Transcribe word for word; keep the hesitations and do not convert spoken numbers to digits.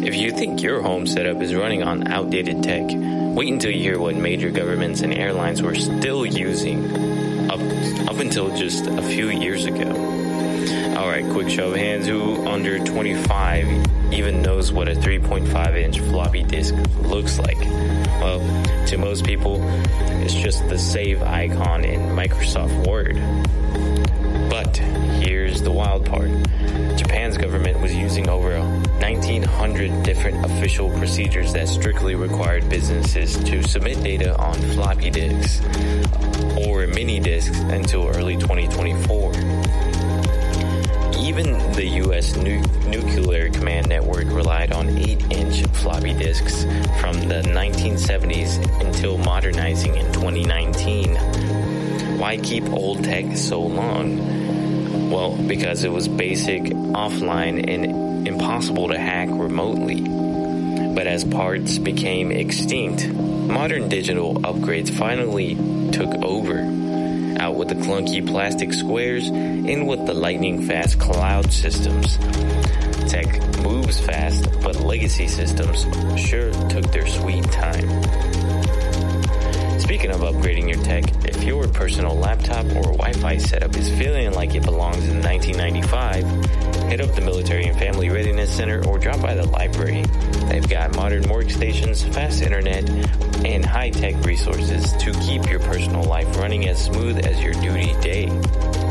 If you think your home setup is running on outdated tech, wait until you hear what major governments and airlines were still using up, up until just a few years ago. Alright, quick show of hands, who under twenty-five even knows what a three point five inch floppy disk looks like? Well, to most people, it's just the save icon in Microsoft Word. But here's the wild part. Japan's government was using over nineteen hundred different official procedures that strictly required businesses to submit data on floppy disks or mini disks until early twenty twenty-four. Even the U S nu- Nuclear Command Network relied on eight inch floppy disks from the nineteen seventies until modernizing in twenty nineteen. Why keep old tech so long? Well, because it was basic, offline, and impossible to hack remotely. But as parts became extinct, modern digital upgrades finally took over. Out with the clunky plastic squares, in with the lightning-fast cloud systems. Tech moves fast, but legacy systems sure took their sweet time. Speaking of upgrading your tech, if your personal laptop or Wi-Fi setup is feeling like it belongs in nineteen ninety-five, hit up the Military and Family Readiness Center or drop by the library. They've got modern workstations, fast internet, and high-tech resources to keep your personal life running as smooth as your duty day.